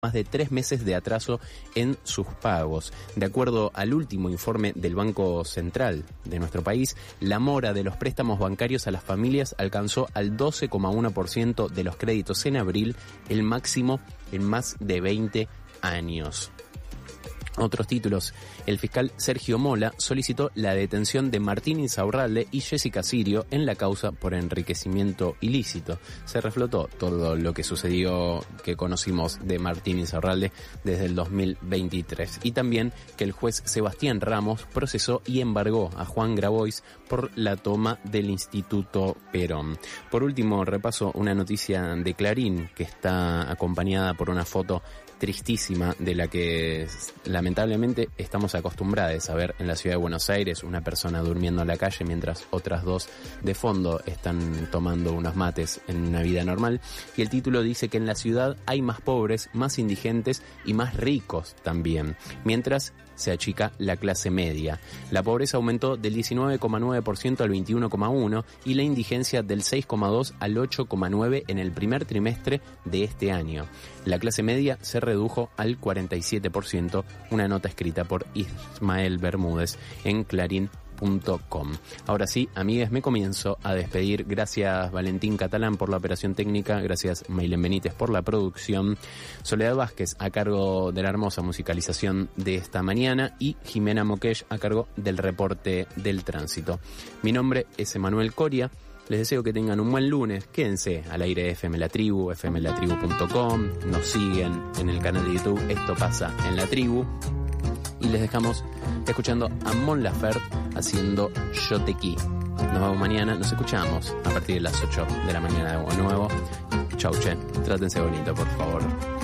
más de 3 meses de atraso en sus pagos. De acuerdo al último informe del Banco Central de nuestro país, la mora de los préstamos bancarios a las familias alcanzó al 12,1% de los créditos en abril, el máximo en más de 20 años. Otros títulos. El fiscal Sergio Mola solicitó la detención de Martín Insaurralde y Jessica Sirio en la causa por enriquecimiento ilícito. Se reflotó todo lo que sucedió, que conocimos de Martín Insaurralde desde el 2023. Y también que el juez Sebastián Ramos procesó y embargó a Juan Grabois por la toma del Instituto Perón. Por último, repaso una noticia de Clarín que está acompañada por una foto tristísima de la que lamentablemente estamos acostumbrados a ver en la ciudad de Buenos Aires, una persona durmiendo en la calle mientras otras dos de fondo están tomando unos mates en una vida normal. Y el título dice que en la ciudad hay más pobres, más indigentes y más ricos también, mientras se achica la clase media. La pobreza aumentó del 19,9% al 21,1% y la indigencia del 6,2% al 8,9% en el primer trimestre de este año. La clase media se redujo al 47%, una nota escrita por Ismael Bermúdez en Clarín.com. Ahora sí, amigues, me comienzo a despedir. Gracias Valentín Catalán por la operación técnica, gracias Maylen Benítez por la producción, Soledad Vázquez a cargo de la hermosa musicalización de esta mañana y Jimena Moquesh a cargo del reporte del tránsito. Mi nombre es Emanuel Coria. Les deseo que tengan un buen lunes. Quédense al aire de FM La Tribu, fmlatribu.com. Nos siguen en el canal de YouTube Esto Pasa en La Tribu. Y les dejamos escuchando a Mon Laferte haciendo Yo Te Qui. Nos vemos mañana, nos escuchamos a partir de las 8 de la mañana de nuevo. Chau, che. Trátense bonito, por favor.